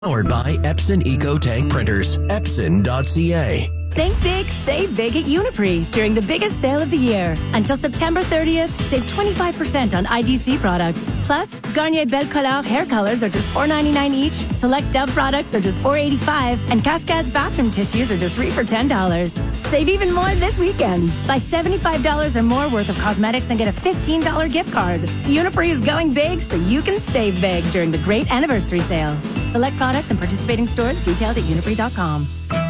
Powered by Epson EcoTank Printers. Epson.ca. Think big, save big at Uniprix during the biggest sale of the year. Until September 30th, save 25% on IGC products. Plus, Garnier Belle Color hair colors are just $4.99 each. Select Dove products are just $4.85. And Cascades bathroom tissues are just $3 for $10. Save even more this weekend. Buy $75 or more worth of cosmetics and get a $15 gift card. Uniprix is going big so you can save big during the great anniversary sale. Select products and participating stores. Details at uniprix.com.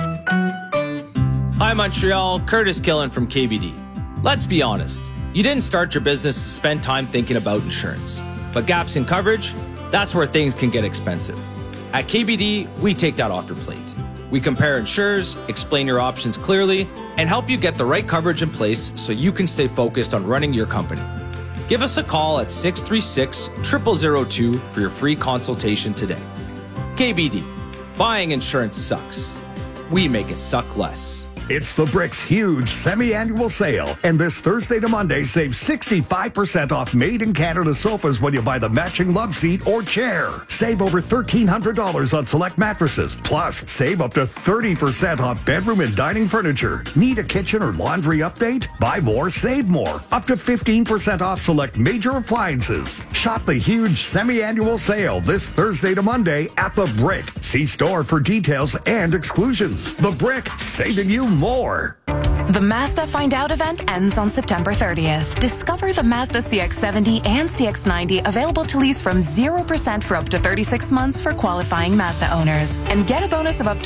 Hi Montreal, Curtis Killen from KBD. Let's be honest, you didn't start your business to spend time thinking about insurance. But gaps in coverage, that's where things can get expensive. At KBD, we take that off your plate. We compare insurers, explain your options clearly, and help you get the right coverage in place so you can stay focused on running your company. Give us a call at 636-0002 for your free consultation today. KBD, buying insurance sucks. We make it suck less. It's the Brick's huge semi-annual sale. And this Thursday to Monday, save 65% off made-in-Canada sofas when you buy the matching love seat or chair. Save over $1,300 on select mattresses. Plus, save up to 30% off bedroom and dining furniture. Need a kitchen or laundry update? Buy more, save more. Up to 15% off select major appliances. Shop the huge semi-annual sale this Thursday to Monday at the Brick. See store for details and exclusions. The Brick, saving you more. The Mazda Find Out event ends on September 30th. Discover the Mazda CX-70 and CX-90 available to lease from 0% for up to 36 months for qualifying Mazda owners. And get a bonus of up to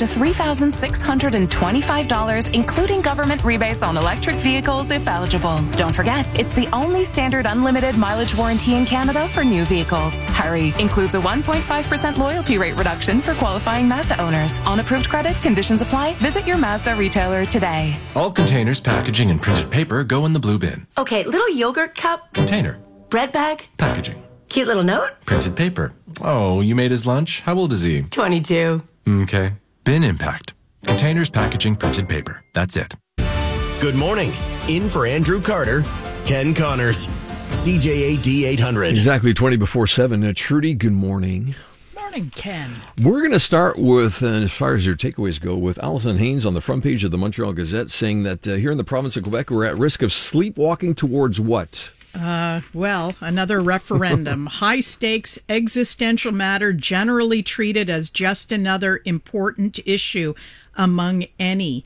$3,625, including government rebates on electric vehicles if eligible. Don't forget, it's the only standard unlimited mileage warranty in Canada for new vehicles. Hurry! Includes a 1.5% loyalty rate reduction for qualifying Mazda owners. On approved credit, conditions apply. Visit your Mazda retailer today. All containers, packaging, and printed paper go in the blue bin. Okay, little yogurt cup. Container. Bread bag. Packaging. Cute little note. Printed paper. Oh, you made his lunch? How old is he? 22. Okay. Bin impact. Containers, packaging, printed paper. That's it. Good morning. In for Andrew Carter, Ken Connors, CJAD 800. Exactly 20 before 7. Trudy, good morning. Ken. We're going to start with, as far as your takeaways go, with Alison Haynes on the front page of the Montreal Gazette saying that here in the province of Quebec, we're at risk of sleepwalking towards what? Well, another referendum. High stakes existential matter generally treated as just another important issue among many,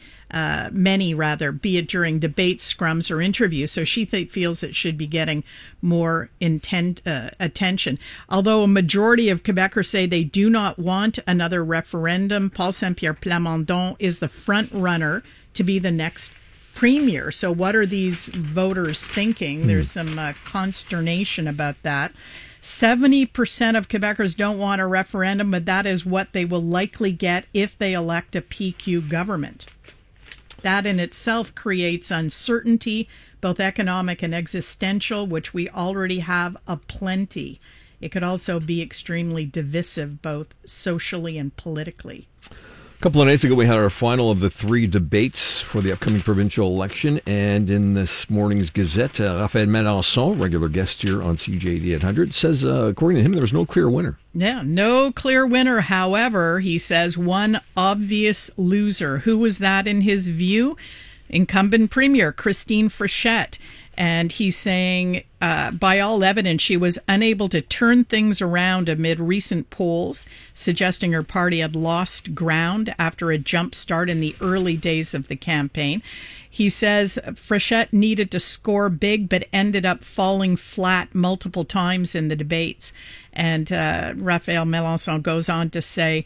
be it during debates, scrums, or interviews. So she feels it should be getting more attention. Although a majority of Quebecers say they do not want another referendum, Paul Saint-Pierre Plamondon is the front runner to be the next premier. So what are these voters thinking? There's some consternation about that. 70% of Quebecers don't want a referendum, but that is what they will likely get if they elect a PQ government. That in itself creates uncertainty, both economic and existential, which we already have aplenty. It could also be extremely divisive, both socially and politically. A couple of nights ago, we had our final of the 3 debates for the upcoming provincial election. And in this morning's Gazette, Raphaël Melançon, regular guest here on CJD 800, says, according to him, there was no clear winner. Yeah, no clear winner. However, he says one obvious loser. Who was that in his view? Incumbent Premier Christine Frechette. And he's saying, by all evidence, she was unable to turn things around amid recent polls, suggesting her party had lost ground after a jump start in the early days of the campaign. He says Frechette needed to score big, but ended up falling flat multiple times in the debates. And Raphaël Melançon goes on to say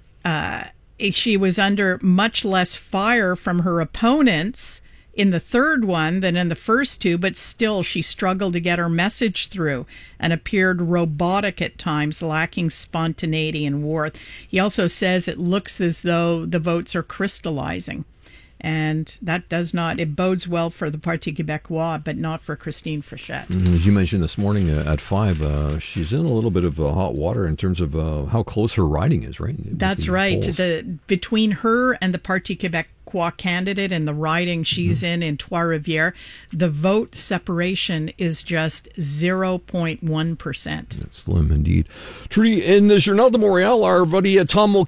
she was under much less fire from her opponents in the third one than in the first 2, but still she struggled to get her message through and appeared robotic at times, lacking spontaneity and warmth. He also says it looks as though the votes are crystallizing. And that it bodes well for the Parti Québécois, but not for Christine Frechette. As you mentioned this morning at 5, she's in a little bit of hot water in terms of how close her riding is, right? That's right. Between her and the Parti Québécois Iroquois candidate in the riding she's in Trois-Rivières. The vote separation is just 0.1%. That's slim indeed. Trudy, in the Journal de Montréal, our buddy Tom